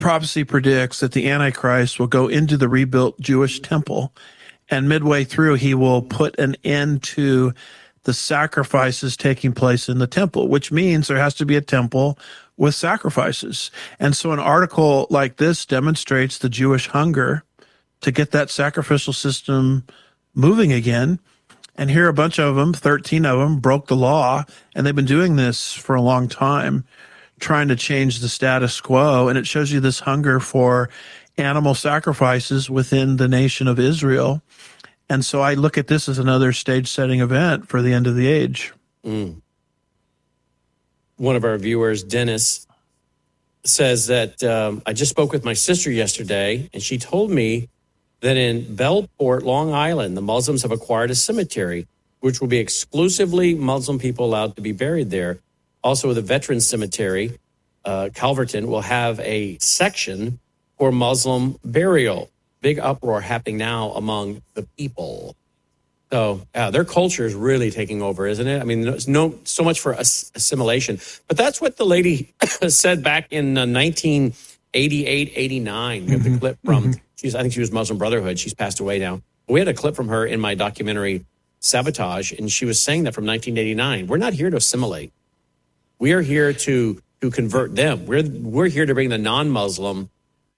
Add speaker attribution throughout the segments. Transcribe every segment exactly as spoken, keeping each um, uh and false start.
Speaker 1: prophecy predicts that the Antichrist will go into the rebuilt Jewish temple, and midway through, he will put an end to the sacrifices taking place in the temple, which means there has to be a temple with sacrifices. And so an article like this demonstrates the Jewish hunger to get that sacrificial system moving again. And here a bunch of them, thirteen of them, broke the law, and they've been doing this for a long time, trying to change the status quo. And it shows you this hunger for animal sacrifices within the nation of Israel. And so I look at this as another stage-setting event for the end of the age.
Speaker 2: Mm. One of our viewers, Dennis, says that um, I just spoke with my sister yesterday, and she told me that in Bellport, Long Island, the Muslims have acquired a cemetery, which will be exclusively Muslim people allowed to be buried there. Also, the Veterans Cemetery, uh, Calverton, will have a section for Muslim burial. Big uproar happening now among the people. So yeah, their culture is really taking over, isn't it? I mean, there's no so much for ass- assimilation. But that's what the lady said back in uh, nineteen eighty-eight, eighty-nine. We have the clip from, mm-hmm. she's, I think she was Muslim Brotherhood. She's passed away now. We had a clip from her in my documentary, Sabotage, and she was saying that from nineteen eighty-nine. We're not here to assimilate. We are here to to convert them. We're we're here to bring the non-Muslim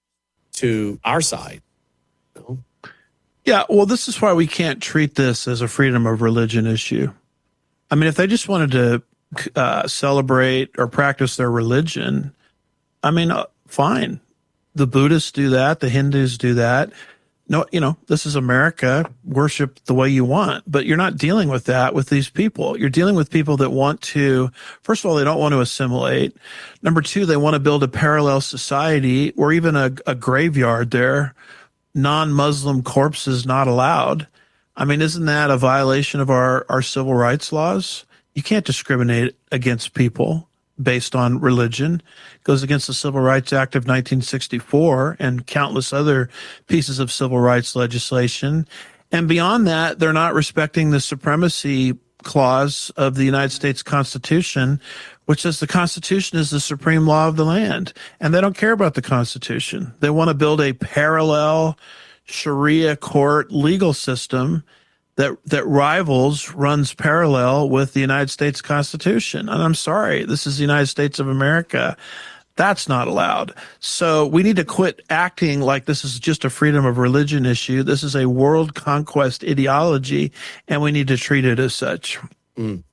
Speaker 2: to our side. No.
Speaker 1: Yeah, well, this is why we can't treat this as a freedom of religion issue. I mean, if they just wanted to uh, celebrate or practice their religion, I mean, uh, fine. The Buddhists do that. The Hindus do that. No, you know, this is America. Worship the way you want. But you're not dealing with that with these people. You're dealing with people that want to, first of all, they don't want to assimilate. Number two, they want to build a parallel society or even a, a graveyard there. Non-Muslim corpses not allowed. I mean, isn't that a violation of our, our civil rights laws? You can't discriminate against people based on religion. It goes against the Civil Rights Act of nineteen sixty-four and countless other pieces of civil rights legislation. And beyond that, they're not respecting the supremacy clause of the United States Constitution, which says the Constitution is the supreme law of the land. And they don't care about the Constitution. They want to build a parallel Sharia court legal system that that rivals, runs parallel with the United States Constitution. And I'm sorry, this is the United States of America. That's not allowed. So we need to quit acting like this is just a freedom of religion issue. This is a world conquest ideology, and we need to treat it as such.
Speaker 2: Mm.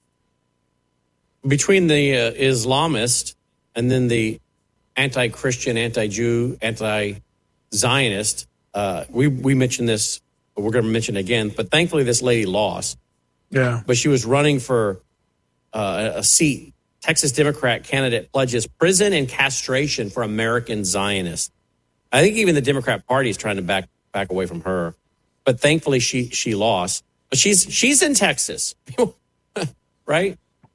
Speaker 2: Between the uh, Islamist and then the anti-Christian, anti-Jew, anti-Zionist, uh, we, we mentioned this, but we're going to mention it again, but thankfully this lady lost.
Speaker 1: Yeah.
Speaker 2: But she was running for uh, a seat. Texas Democrat candidate pledges prison and castration for American Zionists. I think even the Democrat Party is trying to back back away from her. But thankfully she she lost. But she's she's in Texas. Right?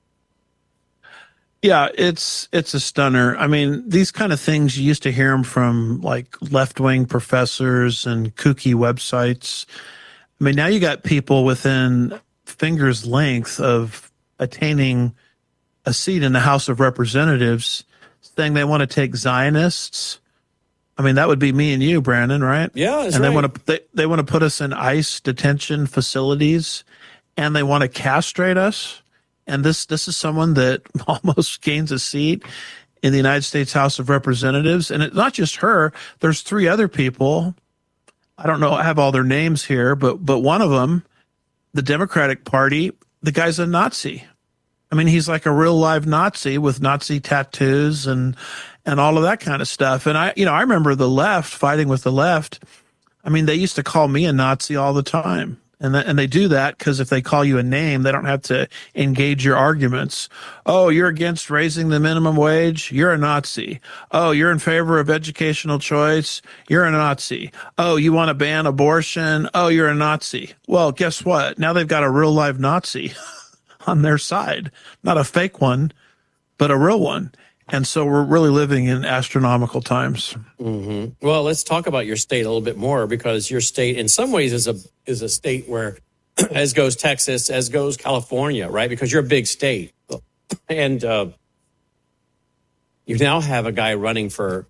Speaker 1: Yeah, it's it's a stunner. I mean, these kind of things, you used to hear them from like left-wing professors and kooky websites. I mean, now you got people within fingers length of attaining a seat in the House of Representatives saying they want to take Zionists. I mean, that would be me and you, Brandon, right?
Speaker 2: Yeah, that's
Speaker 1: and
Speaker 2: right.
Speaker 1: they want to they, they want to put us in ICE detention facilities, and they want to castrate us. And this this is someone that almost gains a seat in the United States House of Representatives. And it's not just her. There's three other people. I don't know. I have all their names here, but but one of them, the Democratic Party, the guy's a Nazi. I mean, he's like a real live Nazi with Nazi tattoos and and all of that kind of stuff. And I, you know, I remember the left fighting with the left. I mean, they used to call me a Nazi all the time. And that, and they do that because if they call you a name, they don't have to engage your arguments. Oh, you're against raising the minimum wage? You're a Nazi. Oh, you're in favor of educational choice? You're a Nazi. Oh, you want to ban abortion? Oh, you're a Nazi. Well, guess what? Now they've got a real live Nazi on their side. Not a fake one, but a real one. And so we're really living in astronomical times.
Speaker 2: Mm-hmm. Well, let's talk about your state a little bit more, because your state in some ways is a is a state where, as goes Texas, as goes California, right? Because you're a big state. And uh, you now have a guy running for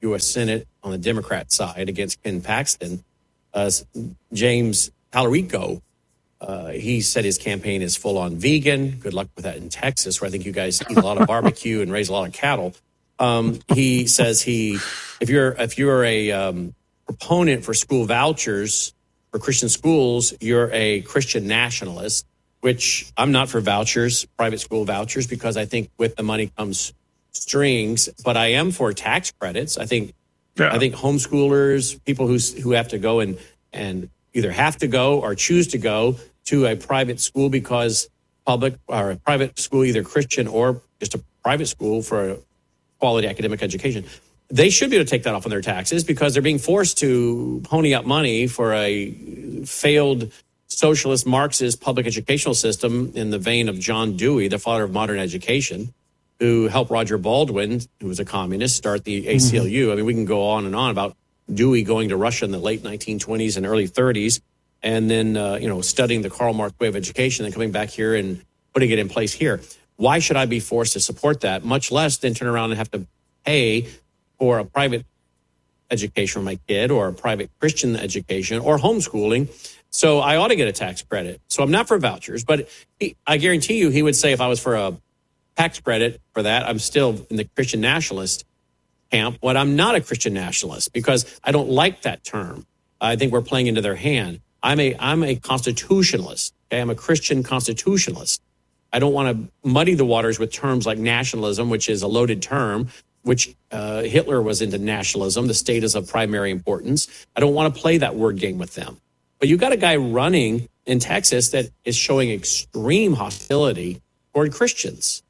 Speaker 2: U S Senate on the Democrat side against Ken Paxton, uh, James Talarico, uh, he said his campaign is full on vegan. Good luck with that in Texas, where I think you guys eat a lot of barbecue and raise a lot of cattle. Um, he says he, if you're if you're a um, proponent for school vouchers for Christian schools, you're a Christian nationalist, which I'm not for vouchers, private school vouchers, because I think with the money comes strings. But I am for tax credits. I think yeah. I think homeschoolers, people who who have to go and and either have to go or choose to go to a private school because public or a private school, either Christian or just a private school for a quality academic education, they should be able to take that off on their taxes because they're being forced to pony up money for a failed socialist Marxist public educational system in the vein of John Dewey, the father of modern education, who helped Roger Baldwin, who was a communist, start the A C L U. Mm-hmm. I mean, we can go on and on about Dewey going to Russia in the late nineteen twenties and early thirties, and then, uh, you know, studying the Karl Marx way of education and coming back here and putting it in place here. Why should I be forced to support that, much less than turn around and have to pay for a private education for my kid or a private Christian education or homeschooling? So I ought to get a tax credit. So I'm not for vouchers, but he, I guarantee you he would say if I was for a tax credit for that, I'm still in the Christian nationalist camp, but I'm not a Christian nationalist because I don't like that term. I think we're playing into their hand. I'm a I'm a constitutionalist. Okay? I'm a Christian constitutionalist. I don't want to muddy the waters with terms like nationalism, which is a loaded term, which uh, Hitler was into nationalism. The state is of primary importance. I don't want to play that word game with them. But you got a guy running in Texas that is showing extreme hostility toward Christians.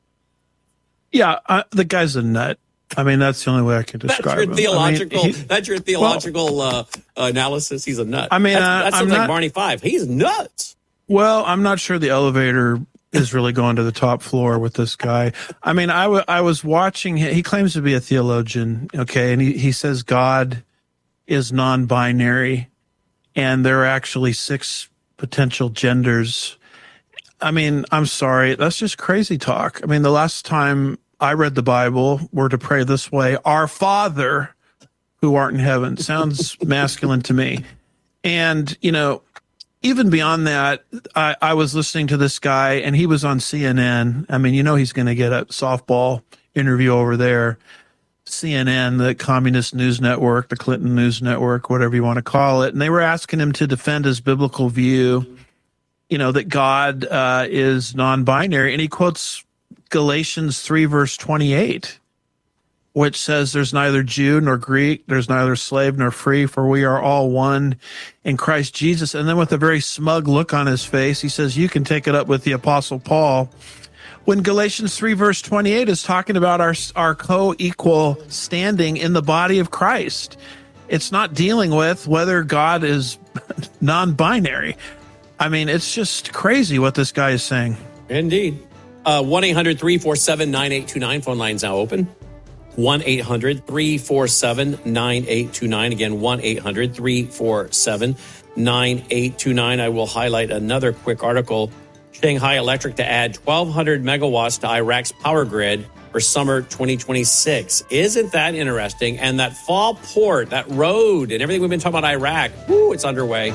Speaker 1: Yeah, uh, the guy's a nut. I mean, that's the only way I can describe
Speaker 2: that's your
Speaker 1: him.
Speaker 2: Theological,
Speaker 1: I mean, he,
Speaker 2: that's your theological well, uh, analysis. He's a nut.
Speaker 1: I mean,
Speaker 2: that's,
Speaker 1: uh,
Speaker 2: that sounds
Speaker 1: I'm
Speaker 2: like
Speaker 1: not,
Speaker 2: Barney Five. He's nuts.
Speaker 1: Well, I'm not sure the elevator is really going to the top floor with this guy. I mean, I, w- I was watching him. He claims to be a theologian, okay, and he, he says God is non-binary, and there are actually six potential genders. I mean, I'm sorry. That's just crazy talk. I mean, the last time I read the Bible, we're to pray this way: Our Father who art in heaven. Sounds masculine to me. And, you know, even beyond that, I, I was listening to this guy, and he was on C N N. I mean, you know he's going to get a softball interview over there. C N N, the Communist News Network, the Clinton News Network, whatever you want to call it. And they were asking him to defend his biblical view, you know, that God uh, is non-binary. And he quotes Galatians three, verse twenty-eight, which says there's neither Jew nor Greek, there's neither slave nor free, for we are all one in Christ Jesus. And then with a very smug look on his face, he says, you can take it up with the Apostle Paul. When Galatians three, verse twenty-eight is talking about our, our co-equal standing in the body of Christ. It's not dealing with whether God is non-binary. I mean, it's just crazy what this guy is saying.
Speaker 2: Indeed. Uh, one eight hundred three four seven nine eight two nine. Phone line's now open. one eight hundred three four seven nine eight two nine. Again, one eight hundred three four seven nine eight two nine. I will highlight another quick article. Shanghai Electric to add twelve hundred megawatts to Iraq's power grid for summer twenty twenty-six. Isn't that interesting? And that fall port, that road, and everything we've been talking about Iraq, whoo, it's underway.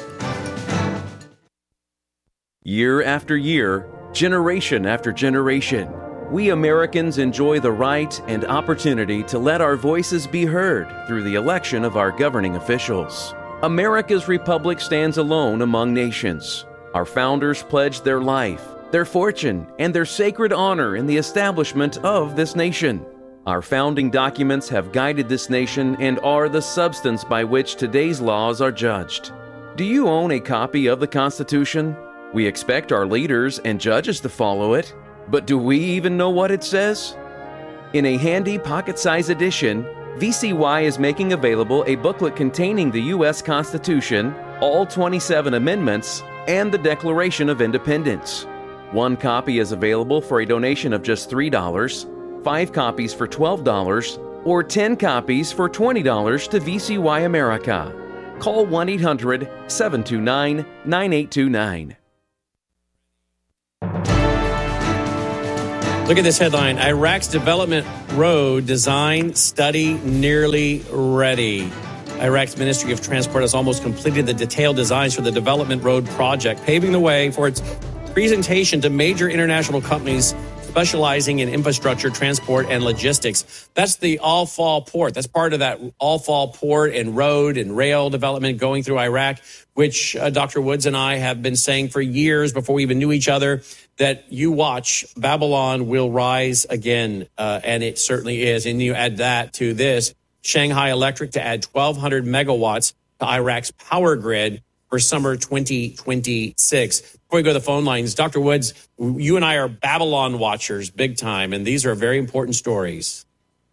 Speaker 3: Year after year, generation after generation, we Americans enjoy the right and opportunity to let our voices be heard through the election of our governing officials. America's republic stands alone among nations. Our founders pledged their life, their fortune, and their sacred honor in the establishment of this nation. Our founding documents have guided this nation and are the substance by which today's laws are judged. Do you own a copy of the Constitution? We expect our leaders and judges to follow it, but do we even know what it says? In a handy pocket-sized edition, V C Y is making available a booklet containing the U S Constitution, all twenty-seven amendments, and the Declaration of Independence. One copy is available for a donation of just three dollars, five copies for twelve dollars, or ten copies for twenty dollars to V C Y America. Call one eight hundred seven two nine nine eight two nine.
Speaker 2: Look at this headline. Iraq's development road design study nearly ready. Iraq's Ministry of Transport has almost completed the detailed designs for the development road project, paving the way for its presentation to major international companies specializing in infrastructure, transport, and logistics. That's the Al-Fal port. That's part of that Al-Fal port and road and rail development going through Iraq, which uh, Doctor Woods and I have been saying for years before we even knew each other, that you watch, Babylon will rise again. Uh, and it certainly is. And you add that to this, Shanghai Electric to add twelve hundred megawatts to Iraq's power grid for summer twenty twenty-six. Before we go to the phone lines, Doctor Woods, you and I are Babylon watchers big time, and these are very important stories.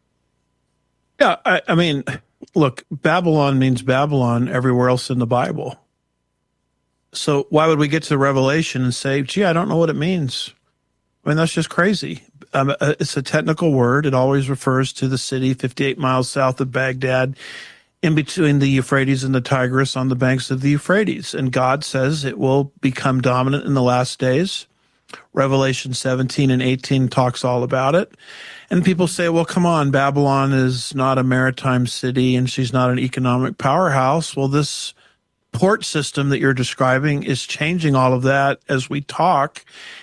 Speaker 1: Yeah, I, I mean, look, Babylon means Babylon everywhere else in the Bible. So why would we get to Revelation and say, gee, I don't know what it means? I mean, that's just crazy. Um, it's a technical word. It always refers to the city fifty-eight miles south of Baghdad, in between the Euphrates and the Tigris on the banks of the Euphrates. And God says it will become dominant in the last days. Revelation seventeen and eighteen talks all about it. And people say, well, come on, Babylon is not a maritime city and she's not an economic powerhouse. Well, this port system that you're describing is changing all of that as we talk.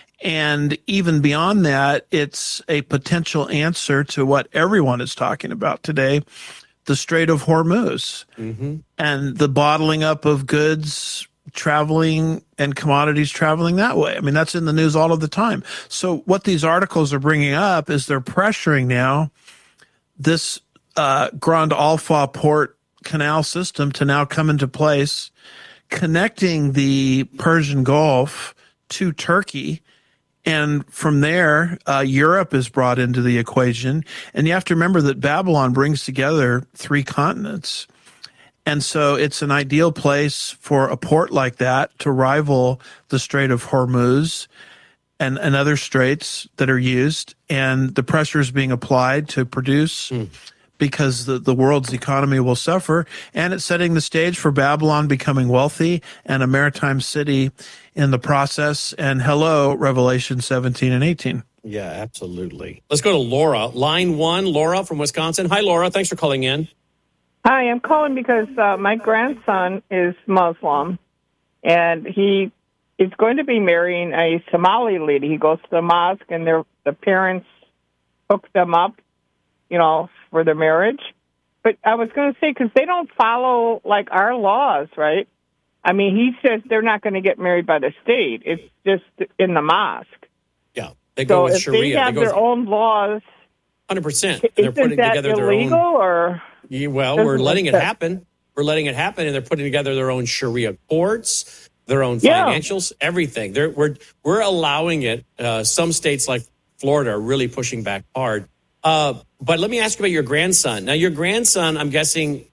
Speaker 1: And even beyond that, it's a potential answer to what everyone is talking about today, the Strait of Hormuz, mm-hmm. and the bottling up of goods traveling and commodities traveling that way. I mean, that's in the news all of the time. So what these articles are bringing up is they're pressuring now this uh, Grand Al-Fal port canal system to now come into place, connecting the Persian Gulf to Turkey. And from there, uh, Europe is brought into the equation. And you have to remember that Babylon brings together three continents. And so it's an ideal place for a port like that to rival the Strait of Hormuz and, and other straits that are used. And the pressure is being applied to produce mm. because the, the world's economy will suffer. And it's setting the stage for Babylon becoming wealthy and a maritime city in the process. And hello, Revelation seventeen and eighteen.
Speaker 2: Yeah, absolutely. Let's go to Laura. Line one, Laura from Wisconsin. Hi, Laura. Thanks for calling in.
Speaker 4: Hi, I'm calling because uh, my grandson is Muslim, and he is going to be marrying a Somali lady. He goes to the mosque, and their the parents hook them up, you know, for their marriage. But I was going to say, because they don't follow, like, our laws, right? I mean, he says they're not going to get married by the state. It's just in the mosque.
Speaker 2: Yeah, they go
Speaker 4: so
Speaker 2: with
Speaker 4: if
Speaker 2: Sharia.
Speaker 4: They have
Speaker 2: they
Speaker 4: their
Speaker 2: with,
Speaker 4: own laws. one
Speaker 2: hundred percent.
Speaker 4: They're putting
Speaker 2: that
Speaker 4: together
Speaker 2: their
Speaker 4: illegal,
Speaker 2: own.
Speaker 4: Or
Speaker 2: yeah, well, we're letting it happen. We're letting it happen, and they're putting together their own Sharia courts, their own financials, yeah. everything. They're, we're we're allowing it. Uh, some states like Florida are really pushing back hard. Uh, but let me ask you about your grandson. Now, your grandson, I'm guessing,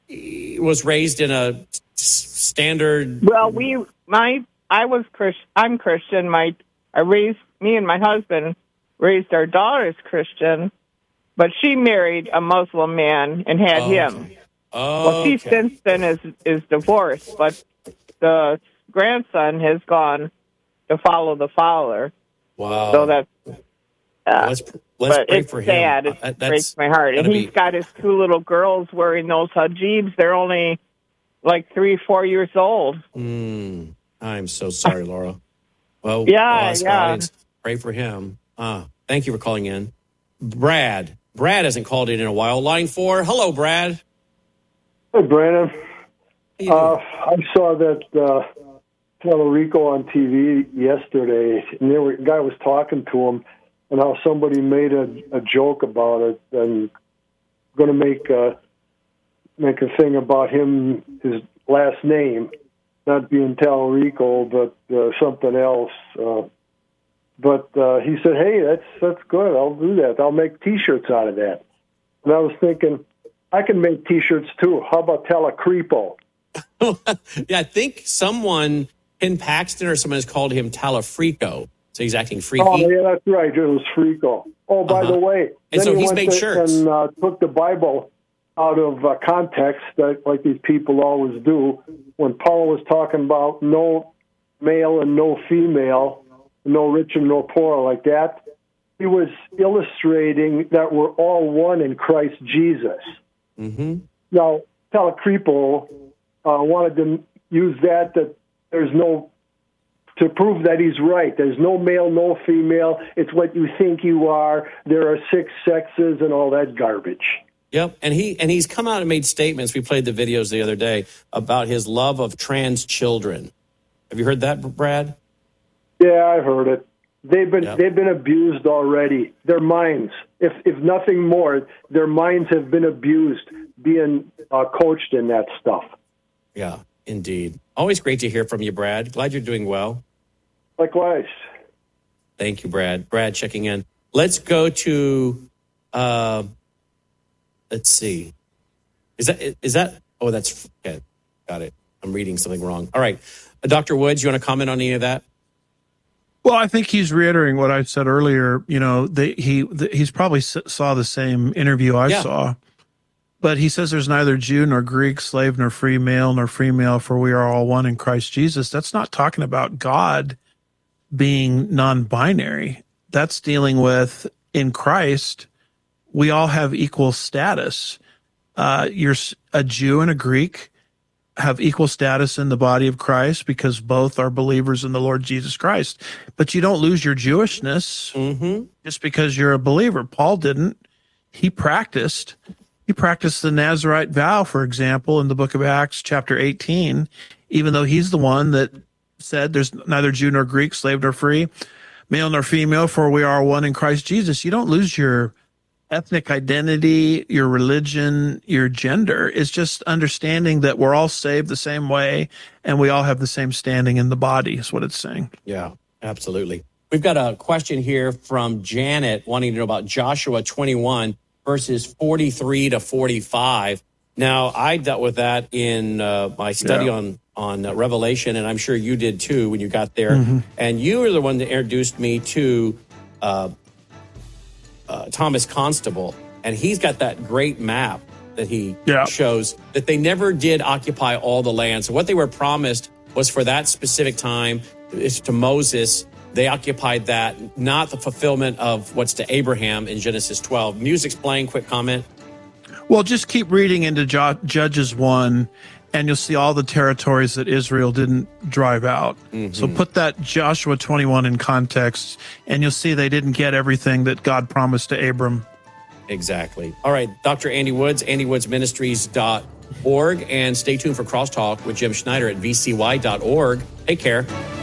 Speaker 2: was raised in a standard.
Speaker 4: Well, we, my, I was Christian. I'm Christian. My, I raised me and my husband raised our daughter as Christian, but she married a Muslim man and had
Speaker 2: oh,
Speaker 4: him.
Speaker 2: Okay. Oh,
Speaker 4: well, she
Speaker 2: okay.
Speaker 4: since then is is divorced, but the grandson has gone to follow the follower.
Speaker 2: Wow.
Speaker 4: So that's. Uh,
Speaker 2: well, let's let's
Speaker 4: but
Speaker 2: pray
Speaker 4: it's
Speaker 2: for
Speaker 4: sad.
Speaker 2: him.
Speaker 4: It
Speaker 2: Uh,
Speaker 4: breaks my heart. And he's
Speaker 2: be...
Speaker 4: got his two little girls wearing those hijabs. They're only like three, four years old.
Speaker 2: Mm, I'm so sorry, Laura. Well,
Speaker 4: yeah,
Speaker 2: well,
Speaker 4: yeah.
Speaker 2: Audience, pray for him. Ah, thank you for calling in. Brad. Brad hasn't called in in a while. Line four. Hello, Brad.
Speaker 5: Hey, Brandon. Uh, I saw that uh, Tallarico on T V yesterday, and there were, a guy was talking to him, and how somebody made a, a joke about it, and going to make a, make a thing about him, his last name, not being Tallarico, but uh, something else. Uh, but uh, he said, hey, that's that's good. I'll do that. I'll make T-shirts out of that. And I was thinking, I can make T-shirts too. How about Talacrepo?
Speaker 2: Yeah, I think someone in Paxton or someone has called him Talafrico. So he's acting freaky.
Speaker 5: Oh, yeah, that's right. It was Frico. Oh, by
Speaker 2: uh-huh.
Speaker 5: the way,
Speaker 2: and
Speaker 5: then
Speaker 2: so
Speaker 5: he
Speaker 2: he's
Speaker 5: went
Speaker 2: made
Speaker 5: to,
Speaker 2: shirts
Speaker 5: and uh, took the Bible out of uh, context, that, like these people always do. When Paul was talking about no male and no female, no rich and no poor, like that, he was illustrating that we're all one in Christ Jesus.
Speaker 2: Mm-hmm.
Speaker 5: Now, Talacrepo uh, wanted to use that, that there's no, to prove that he's right. There's no male, no female. It's what you think you are. There are six sexes and all that garbage.
Speaker 2: Yep, and he and he's come out and made statements. We played the videos the other day about his love of trans children. Have you heard that, Brad?
Speaker 5: Yeah, I heard it. They've been
Speaker 2: Yep.
Speaker 5: they've been abused already. Their minds, if if nothing more, their minds have been abused, being uh, coached in that stuff.
Speaker 2: Yeah, indeed. Always great to hear from you, Brad. Glad you're doing well.
Speaker 5: Likewise.
Speaker 2: Thank you, Brad. Brad checking in. Let's go to. Uh, let's see. Is that is that? Oh, that's okay. Got it. I'm reading something wrong. All right, uh, Doctor Woods, you want to comment on any of that?
Speaker 1: Well, I think he's reiterating what I said earlier. You know, the, he the, he's probably s- saw the same interview I
Speaker 2: Yeah.
Speaker 1: saw, but he says there's neither Jew nor Greek, slave nor free male nor female, for we are all one in Christ Jesus. That's not talking about God being non-binary. That's dealing with in Christ, we all have equal status. Uh, you're s- a Jew and a Greek have equal status in the body of Christ because both are believers in the Lord Jesus Christ. But you don't lose your Jewishness
Speaker 2: Mm-hmm.
Speaker 1: just because you're a believer. Paul didn't. He practiced. He practiced the Nazirite vow, for example, in the book of Acts, chapter eighteen, even though he's the one that said there's neither Jew nor Greek, slave nor free, male nor female, for we are one in Christ Jesus. You don't lose your ethnic identity, your religion, your gender. It's just understanding that we're all saved the same way and we all have the same standing in the body is what it's saying.
Speaker 2: Yeah, absolutely. We've got a question here from Janet wanting to know about Joshua twenty-one, verses forty-three to forty-five. Now, I dealt with that in uh, my study
Speaker 1: Yeah.
Speaker 2: on, on uh, Revelation, and I'm sure you did too when you got there.
Speaker 1: Mm-hmm.
Speaker 2: And you were the one that introduced me to uh, uh, Thomas Constable, and he's got that great map that he
Speaker 1: Yeah.
Speaker 2: shows that they never did occupy all the land. So what they were promised was for that specific time, it's to Moses. They occupied that, not the fulfillment of what's to Abraham in Genesis twelve. Can you just explain, quick comment?
Speaker 1: Well, just keep reading into Jo- Judges one, and you'll see all the territories that Israel didn't drive out.
Speaker 2: Mm-hmm.
Speaker 1: So put that Joshua twenty-one in context, and you'll see they didn't get everything that God promised to Abram.
Speaker 2: Exactly. All right, Doctor Andy Woods, andy woods ministries dot org, and stay tuned for Crosstalk with Jim Schneider at v c y dot org. Take care.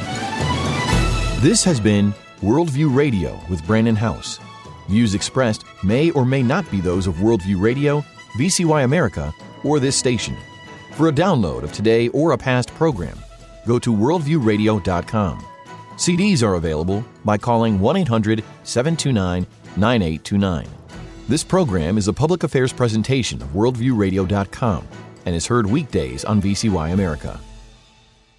Speaker 6: This has been Worldview Radio with Brandon House. Views expressed may or may not be those of Worldview Radio, V C Y America, or this station. For a download of today or a past program, go to worldview radio dot com. C Ds are available by calling one eight hundred seven two nine nine eight two nine. This program is a public affairs presentation of worldview radio dot com and is heard weekdays on V C Y America.